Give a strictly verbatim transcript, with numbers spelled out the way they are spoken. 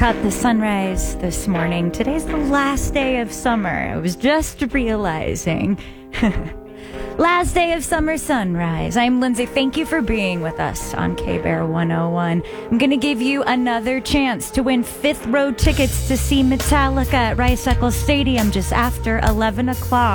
caught the sunrise this morning. Today's the last day of summer. I was just realizing. Last day of summer sunrise. I'm Lindsay. Thank you for being with us on K-Bear one oh one. I'm going to give you another chance to win fifth row tickets to see Metallica at Rice Eccles Stadium just after eleven o'clock.